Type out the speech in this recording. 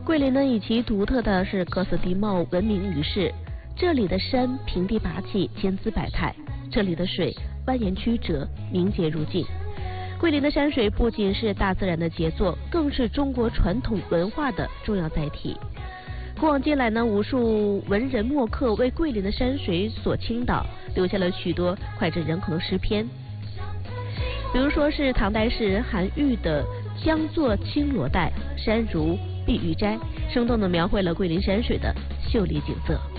桂林呢以其独特的是各色地貌闻名于世，这里的山平地拔起，千姿百态；这里的水蜿蜒曲折，明洁如镜。桂林的山水不仅是大自然的杰作，更是中国传统文化的重要载体。古往今来呢，无数文人墨客为桂林的山水所倾倒，留下了许多脍炙人口的诗篇。比如说是唐代诗人韩愈的《江作青罗带，山如碧玉斋》，生动地描绘了桂林山水的秀丽景色。